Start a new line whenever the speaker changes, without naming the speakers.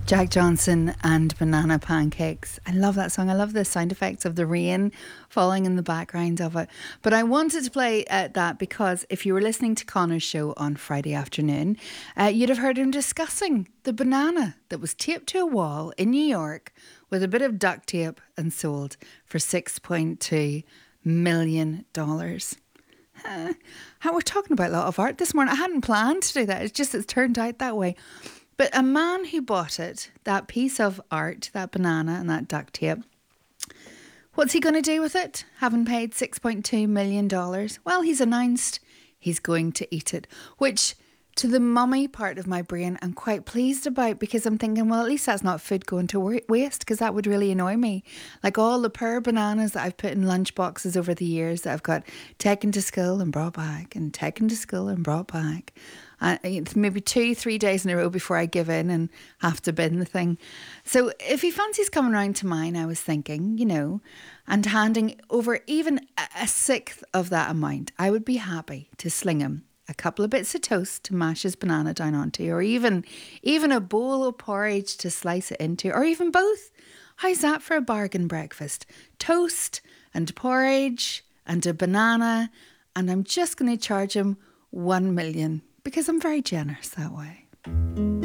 Jack Johnson and Banana Pancakes. I love that song. I love the sound effects of the rain falling in the background of it. But I wanted to play that because if you were listening to Connor's show on Friday afternoon, you'd have heard him discussing the banana that was taped to a wall in New York with a bit of duct tape and sold for $6.2 million. How we're talking about a lot of art this morning. I hadn't planned to do that. It's turned out that way. But a man who bought it, that piece of art, that banana and that duct tape, what's he going to do with it, having paid $6.2 million? Well, he's announced he's going to eat it, which to the mummy part of my brain I'm quite pleased about, because I'm thinking, well, at least that's not food going to waste, because that would really annoy me. Like all the poor bananas that I've put in lunch boxes over the years that I've got taken to school and brought back and taken to school and brought back. Maybe 2-3 days in a row before I give in and have to bin the thing. So if he fancies coming round to mine, I was thinking, and handing over even a sixth of that amount, I would be happy to sling him a couple of bits of toast to mash his banana down onto, or even a bowl of porridge to slice it into, or even both. How's that for a bargain breakfast? Toast and porridge and a banana, and I'm just going to charge him $1 million because I'm very generous that way.